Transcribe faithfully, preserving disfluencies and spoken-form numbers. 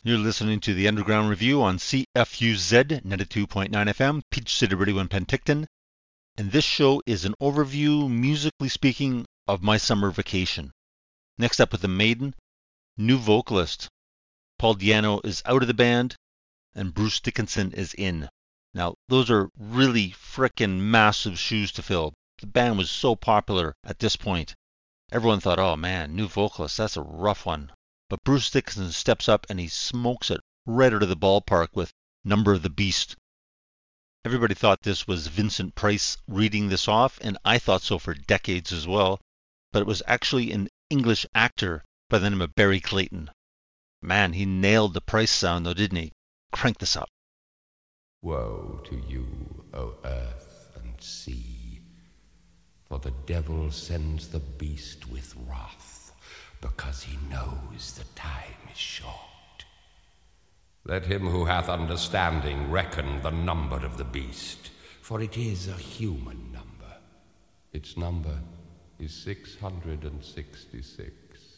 You're listening to the Underground Review on C F U Z ninety-two point nine F M, Peach City Radio in Penticton. And this show is an overview, musically speaking, of my summer vacation. Next up with the Maiden, new vocalist. Paul Di'Anno is out of the band, and Bruce Dickinson is in. Now, those are really frickin' massive shoes to fill. The band was so popular at this point. Everyone thought, oh man, new vocalist, that's a rough one. But Bruce Dickinson steps up and he smokes it right out of the ballpark with Number of the Beast. Everybody thought this was Vincent Price reading this off, and I thought so for decades as well. But it was actually an English actor by the name of Barry Clayton. Man, he nailed the Price sound though, didn't he? Crank this up. Woe to you, O earth and sea, for the devil sends the beast with wrath, because he knows the time is short. Let him who hath understanding reckon the number of the beast, for it is a human number. Its number is six hundred and sixty-six.